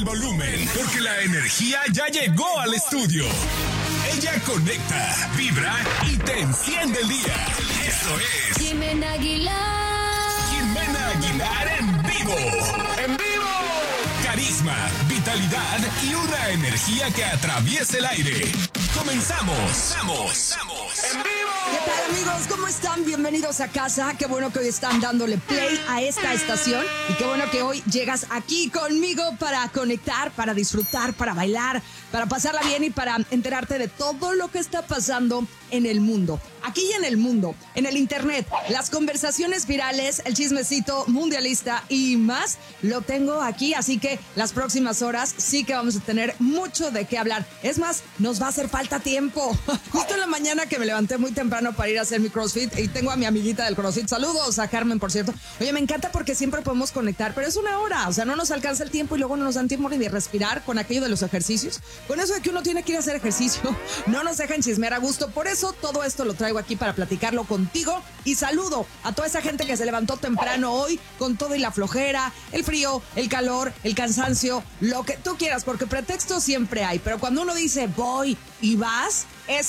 el volumen, porque la energía ya llegó al estudio. Ella conecta, vibra y te enciende el día. Esto es Jimena Aguilar. Jimena Aguilar en vivo. ¡En vivo! Carisma, vitalidad y una energía que atraviesa el aire. ¡Comenzamos! ¡En vivo! ¿Qué tal, amigos? ¿Cómo están? Bienvenidos a casa. Qué bueno que hoy están dándole play a esta estación y qué bueno que hoy llegas aquí conmigo para conectar, para disfrutar, para bailar, para pasarla bien y para enterarte de todo lo que está pasando en el mundo. Aquí y en el mundo, en el internet, las conversaciones virales, el chismecito mundialista y más, lo tengo aquí, así que las próximas horas sí que vamos a tener mucho de qué hablar. Es más, nos va a hacer falta tiempo. Justo en la mañana que me levanté muy temprano para ir a hacer mi CrossFit y tengo a mi amiguita del CrossFit. Saludos a Carmen, por cierto. Oye, me encanta porque siempre podemos conectar, pero es una hora, o sea, no nos alcanza el tiempo y luego no nos dan tiempo ni de respirar con aquello de los ejercicios. Con eso de que uno tiene que ir a hacer ejercicio, no nos dejan chismear a gusto. Por eso todo esto lo traigo aquí para platicarlo contigo y saludo a toda esa gente que se levantó temprano hoy con todo y la flojera, el frío, el calor, el cansancio, lo que tú quieras, porque pretextos siempre hay, pero cuando uno dice voy y vas,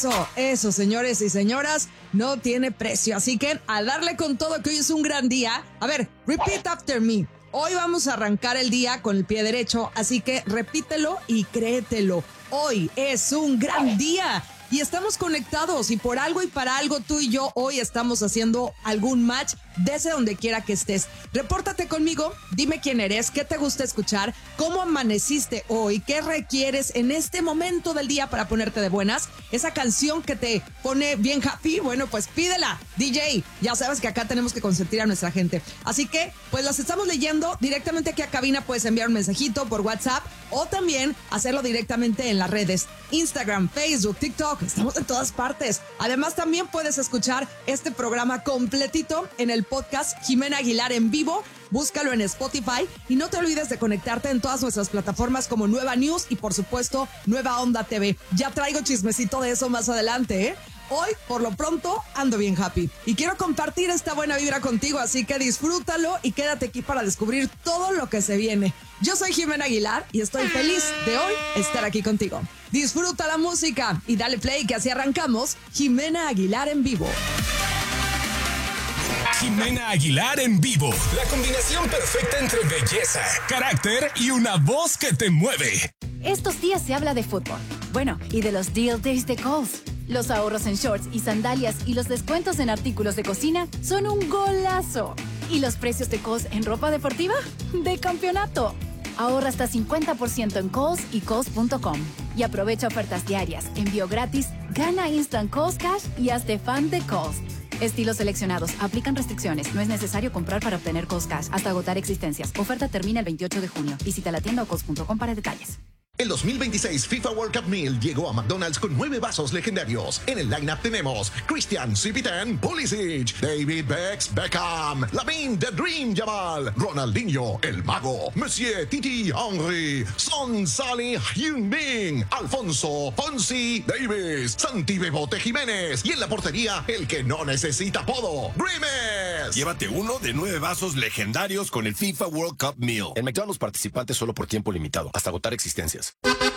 eso, señores y señoras, no tiene precio. Así que a darle con todo, que hoy es un gran día. A ver, repeat after me. Hoy vamos a arrancar el día con el pie derecho, así que repítelo y créetelo. Hoy es un gran día. Y estamos conectados y por algo y para algo tú y yo hoy estamos haciendo algún match desde donde quiera que estés. Repórtate conmigo, dime quién eres, qué te gusta escuchar, cómo amaneciste hoy, qué requieres en este momento del día para ponerte de buenas. Esa canción que te pone bien happy, bueno, pues pídela, DJ. Ya sabes que acá tenemos que consentir a nuestra gente. Así que, pues las estamos leyendo directamente aquí a cabina. Puedes enviar un mensajito por WhatsApp o también hacerlo directamente en las redes. Instagram, Facebook, TikTok. Estamos en todas partes. Además, también puedes escuchar este programa completito en el podcast Jimena Aguilar en vivo. Búscalo en Spotify y no te olvides de conectarte en todas nuestras plataformas como Nueva News y, por supuesto, Nueva Onda TV. Ya traigo chismecito de eso más adelante, ¿eh? Hoy, por lo pronto, ando bien happy. Y quiero compartir esta buena vibra contigo, así que disfrútalo y quédate aquí para descubrir todo lo que se viene. Yo soy Jimena Aguilar y estoy feliz de hoy estar aquí contigo. Disfruta la música y dale play, que así arrancamos Jimena Aguilar en vivo. Jimena Aguilar en vivo. La combinación perfecta entre belleza, carácter y una voz que te mueve. Estos días se habla de fútbol. Bueno, y de los Deal Days de Kohl's. Los ahorros en shorts y sandalias y los descuentos en artículos de cocina son un golazo. ¿Y los precios de Kohl's en ropa deportiva? ¡De campeonato! Ahorra hasta 50% en Kohl's y Kohl's.com. Y aprovecha ofertas diarias, envío gratis, gana Instant Kohl's Cash y hazte fan de Kohl's. Estilos seleccionados. Aplican restricciones. No es necesario comprar para obtener Kohl's Cash hasta agotar existencias. Oferta termina el 28 de junio. Visita la tienda o Kohl's.com para detalles. El 2026 FIFA World Cup Meal llegó a McDonald's con 9 vasos legendarios. En el lineup tenemos Christian Civitan Pulisic, David Beckham, Lamine The Dream Yamal, Ronaldinho El Mago, Monsieur Titi Henry, Son Salih Heung-min, Alfonso Fonsi Davis, Santi Bebote Jiménez y en la portería el que no necesita apodo, Grimes. Llévate uno de 9 vasos legendarios con el FIFA World Cup Meal. En McDonald's participantes solo por tiempo limitado, hasta agotar existencias.